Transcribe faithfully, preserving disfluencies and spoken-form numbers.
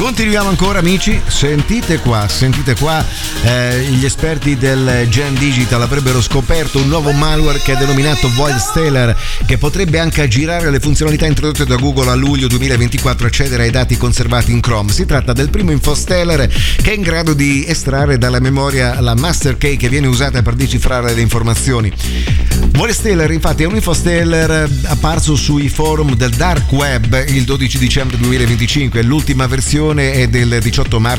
Continuiamo ancora, amici. Sentite qua, sentite qua, eh, gli esperti del Gen Digital avrebbero scoperto un nuovo malware che è denominato Voidstellar, che potrebbe anche aggirare le funzionalità introdotte da Google a luglio duemilaventiquattro, accedere ai dati conservati in Chrome. Si tratta del primo infosteller che è in grado di estrarre dalla memoria la master key che viene usata per decifrare le informazioni. Voidstellar infatti è un infosteller apparso sui forum del dark web il dodici dicembre duemilaventicinque. L'ultima versione è del diciotto marzo